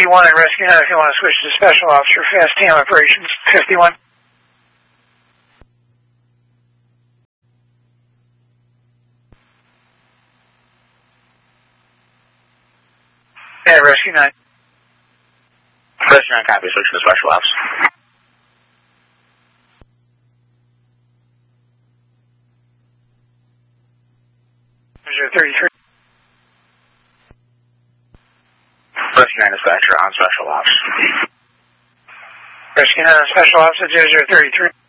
51 and Rescue 9 if you want to switch to Special Officer Fast Team Operations 51. Yeah, Rescue 9. Rescue 9 copy, switch to Special Ops. Measure 33. Rescue 9 dispatcher on Special Ops. Rescue 9 on Special Ops at 0033.